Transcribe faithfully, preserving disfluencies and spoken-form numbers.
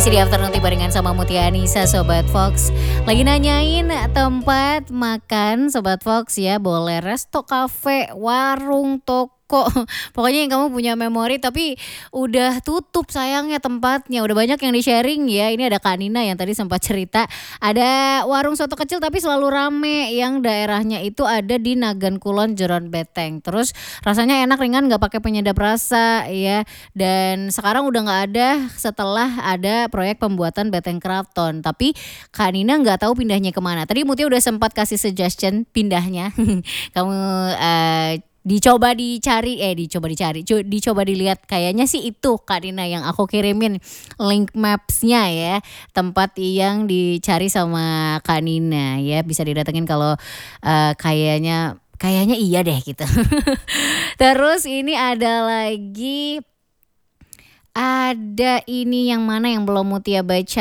Masih di Afternoon Tea barengan sama Mutia Anissa Sobat Fox. Lagi nanyain tempat makan Sobat Fox ya, boleh resto, kafe, warung, toko. Pokoknya yang kamu punya memori tapi udah tutup sayangnya tempatnya. Udah banyak yang di-sharing ya. Ini ada Kak Nina yang tadi sempat cerita. Ada warung soto kecil tapi selalu rame yang daerahnya itu ada di Nagan Kulon, Jeron Beteng. Terus rasanya enak, ringan, gak pakai penyedap rasa ya. Dan sekarang udah gak ada setelah ada proyek pembuatan Beteng Keraton. Tapi Kak Nina gak tahu pindahnya kemana. Tadi Mutia udah sempat kasih suggestion pindahnya. Kamu uh, dicoba dicari, eh dicoba dicari, co- dicoba dilihat. Kayaknya sih itu Kak Nina yang aku kirimin link mapsnya ya. Tempat yang dicari sama Kak Nina ya. Bisa didatengin kalau uh, kayaknya, kayaknya iya deh gitu. Terus ini ada lagi, ada ini yang mana yang belum Mutia baca.